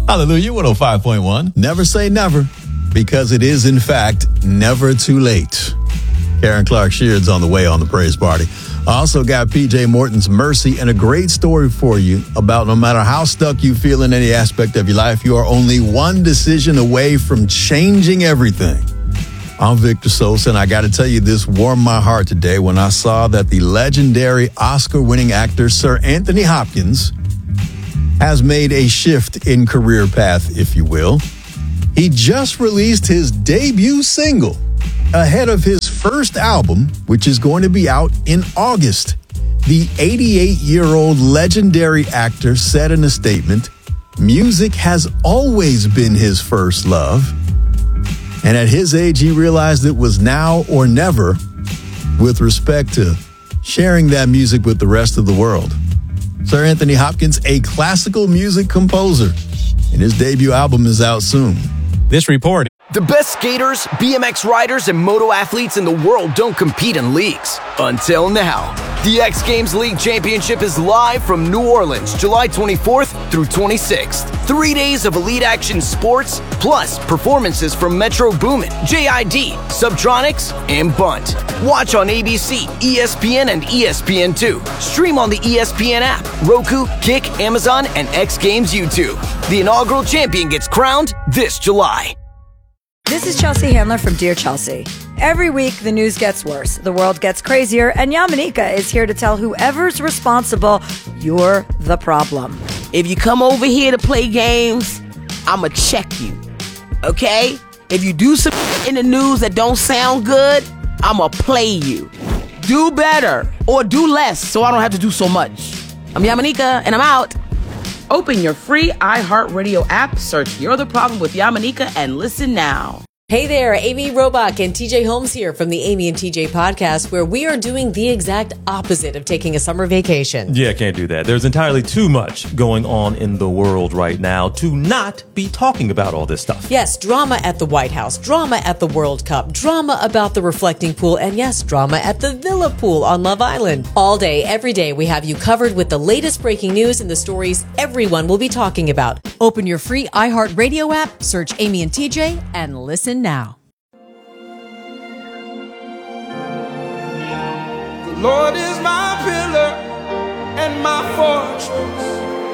Hallelujah, 105.1. Never say never, because it is, in fact, never too late. Karen Clark Sheard's on the way on the Praise Party. I also got PJ Morton's Mercy and a great story for you about no matter how stuck you feel in any aspect of your life, you are only one decision away from changing everything. I'm Victor Sosa, and I got to tell you, this warmed my heart today when I saw that the legendary Oscar-winning actor Sir Anthony Hopkins has made a shift in career path, if you will. He just released his debut single ahead of his first album, which is going to be out in August. The 88-year-old legendary actor said in a statement, music has always been his first love. And at his age, he realized it was now or never with respect to sharing that music with the rest of the world. Sir Anthony Hopkins, a classical music composer, and his debut album is out soon. This report. The best skaters, BMX riders, and moto athletes in the world don't compete in leagues. Until now. The X Games League Championship is live from New Orleans, July 24th through 26th. 3 days of elite action sports, plus performances from Metro Boomin, JID, Subtronics, and Bunt. Watch on ABC, ESPN, and ESPN2. Stream on the ESPN app, Roku, Kick, Amazon, and X Games YouTube. The inaugural champion gets crowned this July. This is Chelsea Handler from Dear Chelsea. Every week, the news gets worse, the world gets crazier, and Yamanika is here to tell whoever's responsible, you're the problem. If you come over here to play games, I'ma check you, okay? If you do some in the news that don't sound good, I'ma play you. Do better, or do less, so I don't have to do so much. I'm Yamanika, and I'm out. Open your free iHeartRadio app, search You're the Problem with Yamanika, and listen now. Hey there, Amy Robach and TJ Holmes here from the Amy and TJ podcast, where we are doing the exact opposite of taking a summer vacation. Yeah, can't do that. There's entirely too much going on in the world right now to not be talking about all this stuff. Yes, drama at the White House, drama at the World Cup, drama about the reflecting pool, and yes, drama at the Villa Pool on Love Island. All day, every day, we have you covered with the latest breaking news and the stories everyone will be talking about. Open your free iHeartRadio app, search Amy and TJ, and listen now. The Lord is my pillar and my fortress.